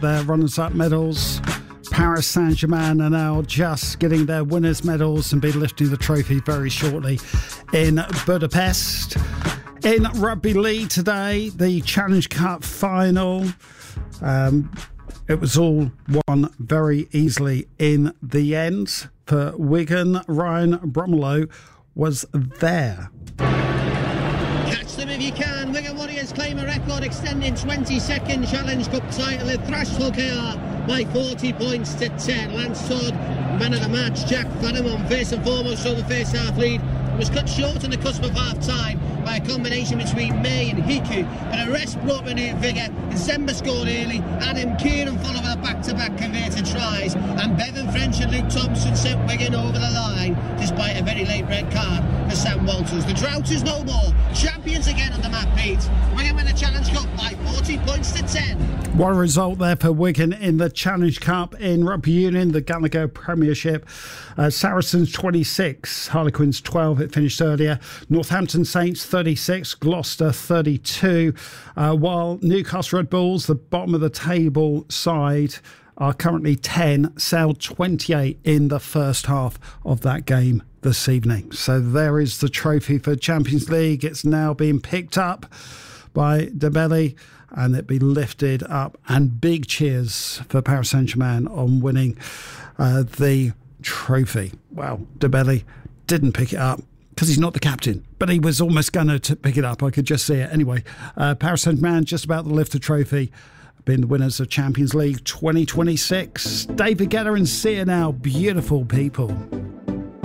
their runners-up medals. Paris Saint-Germain are now just getting their winners' medals and be lifting the trophy very shortly in Budapest. In Rugby League today, the Challenge Cup final. It was all won very easily in the end. For Wigan, Ryan Bromelow was there. Catch them if you can. Wigan Warriors claim a record extending 22nd Challenge Cup title. They thrashed Hull KR by 40 points to 10. Lance Todd, man of the match. Jack Fanamon, first and foremost, saw the first half lead. Was cut short on the cusp of half-time by a combination between May and Hiku, but a rest brought renewed vigour. December scored early. Adam Kieran followed with a back-to-back converted tries, and Bevan French and Luke Thompson sent Wigan over the line despite a very late red card for Sam Walters. The drought is no more. Champions again under Matt Pete. Wigan win the Challenge Cup by 40 points to 10. What a result there for Wigan in the Challenge Cup. In Rugby Union, the Gallagher Premiership. Saracens 26, Harlequins 12, it finished earlier. Northampton Saints 36, Gloucester 32. While Newcastle Red Bulls, the bottom of the table side, are currently 10, sailed 28 in the first half of that game this evening. So there is the trophy for Champions League. It's now being picked up by Dembele, and it be lifted up, and big cheers for Paris Saint-Germain on winning the trophy. Well, Dembele didn't pick it up because he's not the captain, but he was almost going to pick it up. I could just see it. Anyway, Paris Saint-Germain just about to lift the trophy, being the winners of Champions League 2026. David Guetta and Sia now, beautiful people.